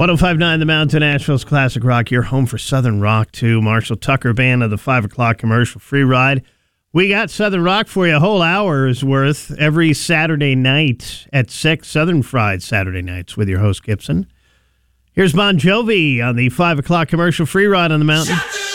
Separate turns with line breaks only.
105.9 The Mountain, Nashville's classic rock. Your home for Southern Rock, too. Marshall Tucker Band of the 5 o'clock commercial free ride. We got Southern Rock for you, a whole hour's worth every Saturday night at 6, Southern Fried Saturday nights with your host, Gibson. Here's Bon Jovi on the 5 o'clock commercial free ride on the Mountain.